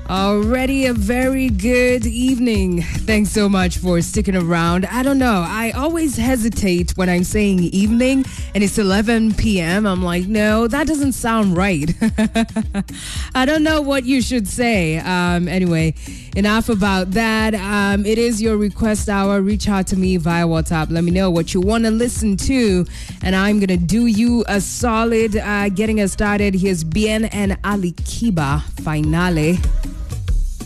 Already a very good evening. Thanks so much for sticking around. I don't know. I always hesitate when I'm saying evening and it's 11 p.m. I'm like, no, that doesn't sound right. I don't know what you should say. Anyway, enough about that. It is your request hour. Reach out to me via WhatsApp. Let me know what you want to listen to. And I'm going to do you a solid getting us started. Here's Bien and Ali Kiba, Finale.